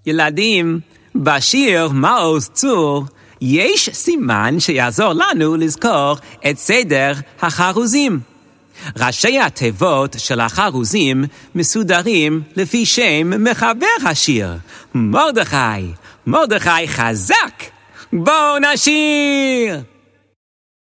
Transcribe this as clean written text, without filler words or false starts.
ילדים, בשיר מעוז צור יש סימן שיעזור לנו לזכור את סדר החרוזים. ראשי התיבות של החרוזים מסודרים לפי שם מחבר השיר, מרדכי. מרדכי חזק, בואו נשיר!